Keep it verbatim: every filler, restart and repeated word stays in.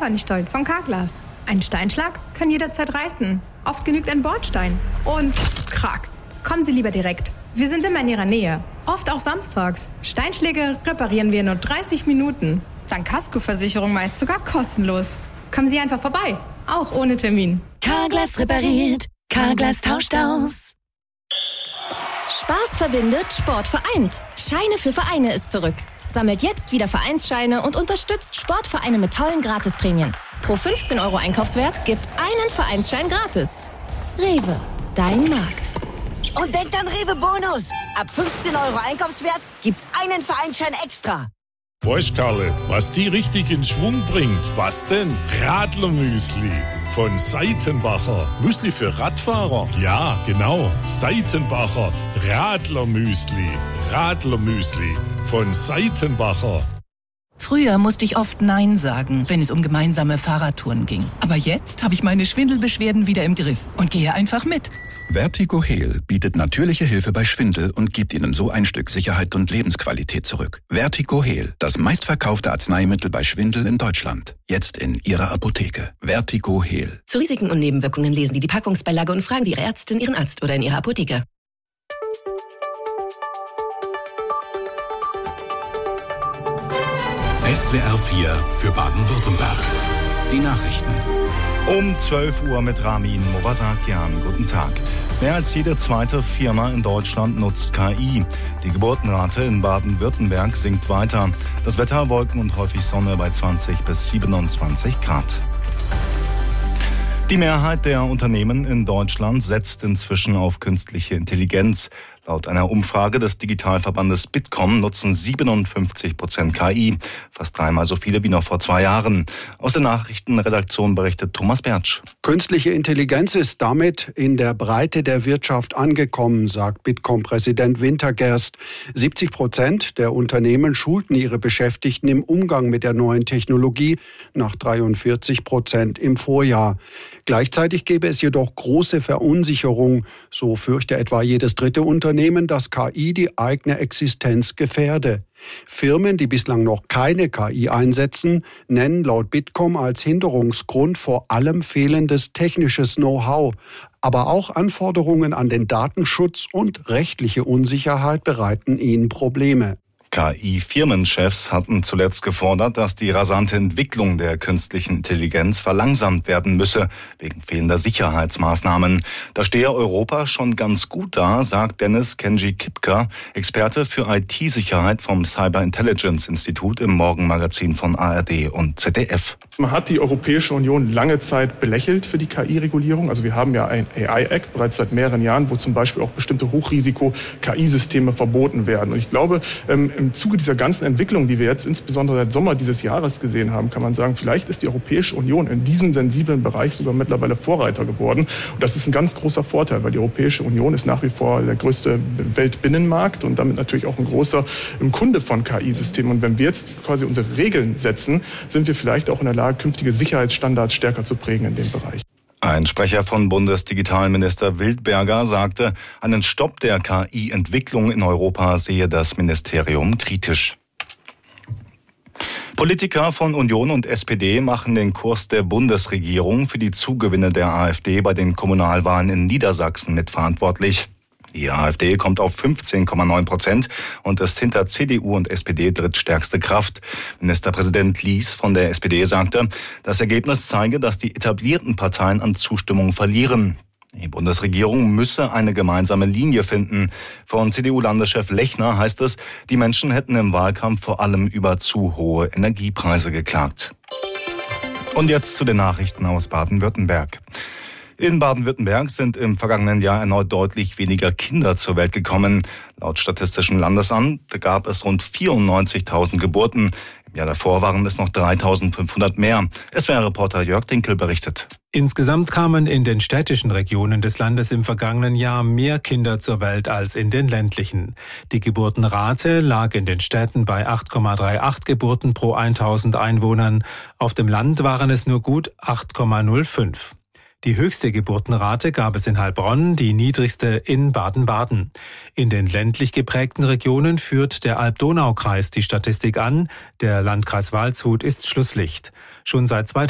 Stolpernstollen von Carglass. Ein Steinschlag kann jederzeit reißen. Oft genügt ein Bordstein. Und krack. Kommen Sie lieber direkt. Wir sind immer in Ihrer Nähe. Oft auch samstags. Steinschläge reparieren wir in nur dreißig Minuten. Dank Kaskoversicherung meist sogar kostenlos. Kommen Sie einfach vorbei. Auch ohne Termin. Carglass repariert. Carglass tauscht aus. Spaß verbindet, Sport vereint. Scheine für Vereine ist zurück. Sammelt jetzt wieder Vereinsscheine und unterstützt Sportvereine mit tollen Gratisprämien. Pro fünfzehn Euro Einkaufswert gibt's einen Vereinsschein gratis. Rewe, dein Markt. Und denkt an Rewe Bonus. Ab fünfzehn Euro Einkaufswert gibt's einen Vereinsschein extra. Weißt Karle, was die richtig in Schwung bringt? Was denn? Radlermüsli von Seitenbacher. Müsli für Radfahrer? Ja, genau. Seitenbacher Radlermüsli. Radlermüsli von Seitenbacher. Früher musste ich oft Nein sagen, wenn es um gemeinsame Fahrradtouren ging. Aber jetzt habe ich meine Schwindelbeschwerden wieder im Griff und gehe einfach mit. Vertigo Heal bietet natürliche Hilfe bei Schwindel und gibt Ihnen so ein Stück Sicherheit und Lebensqualität zurück. Vertigo Heal, das meistverkaufte Arzneimittel bei Schwindel in Deutschland. Jetzt in Ihrer Apotheke. Vertigo Heal. Zu Risiken und Nebenwirkungen lesen Sie die Packungsbeilage und fragen Sie Ihre Ärztin, Ihren Arzt oder in Ihrer Apotheke. S W R vier für Baden-Württemberg. Die Nachrichten. Um zwölf Uhr mit Ramin Movasakian. Guten Tag. Mehr als jede zweite Firma in Deutschland nutzt K I. Die Geburtenrate in Baden-Württemberg sinkt weiter. Das Wetter, Wolken und häufig Sonne bei zwanzig bis siebenundzwanzig Grad. Die Mehrheit der Unternehmen in Deutschland setzt inzwischen auf künstliche Intelligenz. Laut einer Umfrage des Digitalverbandes Bitkom nutzen siebenundfünfzig Prozent K I, fast dreimal so viele wie noch vor zwei Jahren. Aus der Nachrichtenredaktion berichtet Thomas Bertsch. Künstliche Intelligenz ist damit in der Breite der Wirtschaft angekommen, sagt Bitkom-Präsident Wintergerst. siebzig Prozent der Unternehmen schulten ihre Beschäftigten im Umgang mit der neuen Technologie, nach dreiundvierzig Prozent im Vorjahr. Gleichzeitig gäbe es jedoch große Verunsicherung, so fürchte etwa jedes dritte Unternehmen, dass K I die eigene Existenz gefährde. Firmen, die bislang noch keine K I einsetzen, nennen laut Bitkom als Hinderungsgrund vor allem fehlendes technisches Know-how. Aber auch Anforderungen an den Datenschutz und rechtliche Unsicherheit bereiten ihnen Probleme. K I-Firmenchefs hatten zuletzt gefordert, dass die rasante Entwicklung der künstlichen Intelligenz verlangsamt werden müsse, wegen fehlender Sicherheitsmaßnahmen. Da stehe Europa schon ganz gut da, sagt Dennis Kenji-Kipka, Experte für I T-Sicherheit vom Cyber Intelligence Institut im Morgenmagazin von A R D und Z D F. Man hat die Europäische Union lange Zeit belächelt für die K I-Regulierung. Also wir haben ja ein A I-Act bereits seit mehreren Jahren, wo zum Beispiel auch bestimmte Hochrisiko-K I-Systeme verboten werden. Und ich glaube, im Zuge dieser ganzen Entwicklung, die wir jetzt insbesondere seit Sommer dieses Jahres gesehen haben, kann man sagen, vielleicht ist die Europäische Union in diesem sensiblen Bereich sogar mittlerweile Vorreiter geworden. Und das ist ein ganz großer Vorteil, weil die Europäische Union ist nach wie vor der größte Weltbinnenmarkt und damit natürlich auch ein großer Kunde von K I-Systemen. Und wenn wir jetzt quasi unsere Regeln setzen, sind wir vielleicht auch in der Lage, künftige Sicherheitsstandards stärker zu prägen in dem Bereich. Ein Sprecher von Bundesdigitalminister Wildberger sagte, einen Stopp der K I-Entwicklung in Europa sehe das Ministerium kritisch. Politiker von Union und S P D machen den Kurs der Bundesregierung für die Zugewinne der AfD bei den Kommunalwahlen in Niedersachsen mitverantwortlich. Die AfD kommt auf fünfzehn Komma neun Prozent und ist hinter C D U und S P D drittstärkste Kraft. Ministerpräsident Lies von der S P D sagte, das Ergebnis zeige, dass die etablierten Parteien an Zustimmung verlieren. Die Bundesregierung müsse eine gemeinsame Linie finden. Von C D U-Landeschef Lechner heißt es, die Menschen hätten im Wahlkampf vor allem über zu hohe Energiepreise geklagt. Und jetzt zu den Nachrichten aus Baden-Württemberg. In Baden-Württemberg sind im vergangenen Jahr erneut deutlich weniger Kinder zur Welt gekommen. Laut Statistischem Landesamt gab es rund vierundneunzigtausend Geburten. Im Jahr davor waren es noch dreitausendfünfhundert mehr. S W R-Reporter Jörg Dinkel berichtet. Insgesamt kamen in den städtischen Regionen des Landes im vergangenen Jahr mehr Kinder zur Welt als in den ländlichen. Die Geburtenrate lag in den Städten bei acht Komma achtunddreißig Geburten pro tausend Einwohnern. Auf dem Land waren es nur gut acht Komma null fünf. Die höchste Geburtenrate gab es in Heilbronn, die niedrigste in Baden-Baden. In den ländlich geprägten Regionen führt der Alb-Donau-Kreis die Statistik an. Der Landkreis Waldshut ist Schlusslicht. Schon seit zweitausend